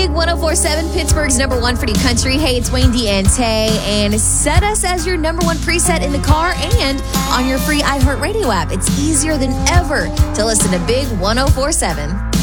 Big 104.7, Pittsburgh's number one for the country. Hey, it's Wayne D and Tay. And set us as your number one preset in the car and on your free iHeartRadio app. It's easier than ever to listen to Big 104.7.